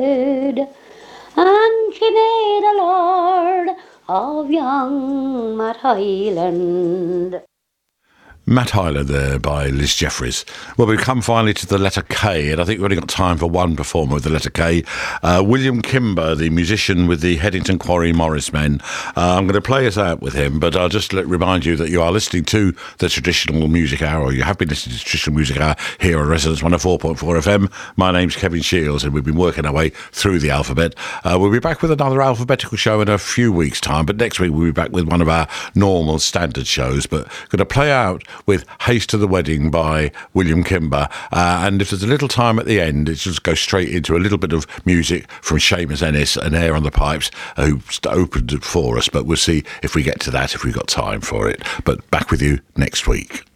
and she made a lord of young Matt Hyland. Matt Hyland there by Liz Jeffries. Well, we've come finally to the letter K, and I think we've only got time for one performer with the letter K. William Kimber, the musician with the Headington Quarry Morris Men. I'm going to play us out with him, but I'll just remind you that you are listening to the Traditional Music Hour, or you have been listening to Traditional Music Hour here on Resonance 104.4 FM. My name's Kevin Shields, and we've been working our way through the alphabet. We'll be back with another alphabetical show in a few weeks' time, but next week we'll be back with one of our normal standard shows, but going to play out with Haste to the Wedding by William Kimber. And if there's a little time at the end, it's just go straight into a little bit of music from Seamus Ennis and Air on the Pipes, who opened it for us. But we'll see if we get to that, if we've got time for it. But back with you next week.